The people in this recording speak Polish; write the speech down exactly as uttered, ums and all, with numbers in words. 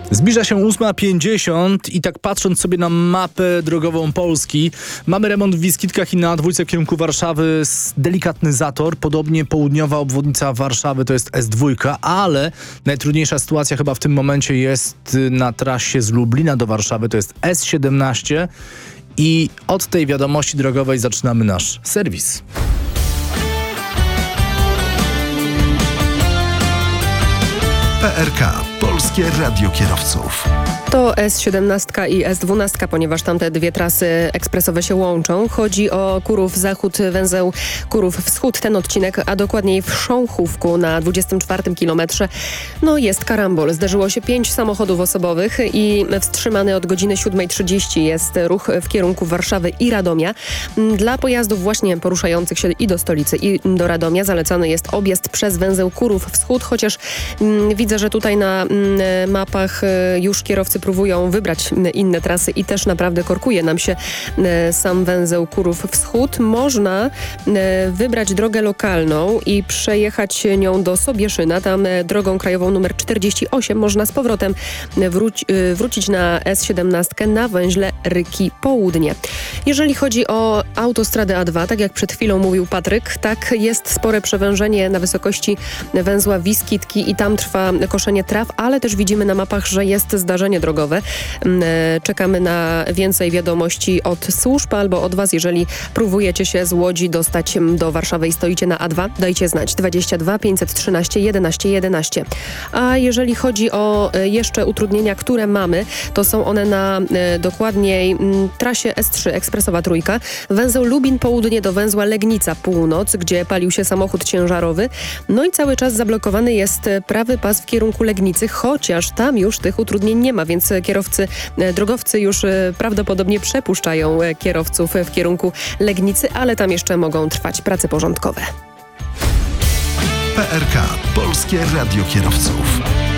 Zbliża się ósma pięćdziesiąt i tak patrząc sobie na mapę drogową Polski, mamy remont w Wiskitkach i na A dwa w kierunku Warszawy, delikatny zator. Podobnie południowa obwodnica Warszawy to jest S dwa, ale najtrudniejsza sytuacja chyba w tym momencie jest na trasie z Lublina do Warszawy, to jest S siedemnaście i od tej wiadomości drogowej zaczynamy nasz serwis. P R K. Polskie Radio Kierowców. To S siedemnaście i S dwanaście, ponieważ tamte dwie trasy ekspresowe się łączą. Chodzi o Kurów Zachód, węzeł Kurów Wschód. Ten odcinek, a dokładniej w Sząchówku na dwudziestym czwartym kilometrze. No jest karambol. Zdarzyło się pięć samochodów osobowych i wstrzymany od godziny siódmej trzydzieści jest ruch w kierunku Warszawy i Radomia. Dla pojazdów właśnie poruszających się i do stolicy, i do Radomia zalecany jest objazd przez węzeł Kurów Wschód, chociaż mm, widzę, że tutaj na mm, mapach y, już kierowcy próbują wybrać inne trasy i też naprawdę korkuje nam się sam węzeł Kurów Wschód. Można wybrać drogę lokalną i przejechać nią do Sobieszyna. Tam drogą krajową numer czterdzieści osiem można z powrotem wróci, wrócić na S siedemnaście na węźle Ryki Południe. Jeżeli chodzi o autostradę A dwa, tak jak przed chwilą mówił Patryk, tak jest spore przewężenie na wysokości węzła Wiskitki i tam trwa koszenie traw, ale też widzimy na mapach, że jest zdarzenie drogowe. Czekamy na więcej wiadomości od służb albo od Was. Jeżeli próbujecie się z Łodzi dostać do Warszawy i stoicie na A dwa, dajcie znać. dwadzieścia dwa pięćset trzynaście jedenaście jedenaście. A jeżeli chodzi o jeszcze utrudnienia, które mamy, to są one na dokładniej trasie S trzy, ekspresowa trójka, węzeł Lubin Południe do węzła Legnica Północ, gdzie palił się samochód ciężarowy. No i cały czas zablokowany jest prawy pas w kierunku Legnicy, chociaż tam już tych utrudnień nie ma, więc kierowcy, drogowcy już prawdopodobnie przepuszczają kierowców w kierunku Legnicy, ale tam jeszcze mogą trwać prace porządkowe. P R K. Polskie Radio Kierowców.